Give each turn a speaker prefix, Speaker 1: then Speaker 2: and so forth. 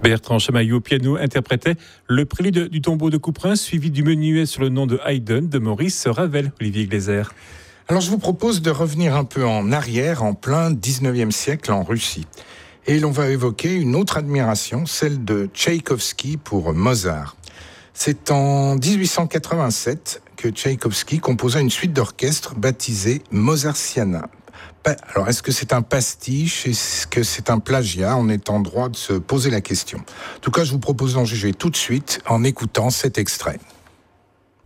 Speaker 1: Bertrand Chamaillot au piano interprétait le prélude du tombeau de Couperin, suivi du menuet sur le nom de Haydn de Maurice Ravel. Olivier Gleiser.
Speaker 2: Alors je vous propose de revenir un peu en arrière, en plein 19e siècle en Russie. Et l'on va évoquer une autre admiration, celle de Tchaïkovski pour Mozart. C'est en 1887 que Tchaïkovski composa une suite d'orchestre baptisée Mozartiana. Alors, est-ce que c'est un pastiche? Est-ce que c'est un plagiat? On est en droit de se poser la question. En tout cas, je vous propose d'en juger tout de suite en écoutant cet extrait.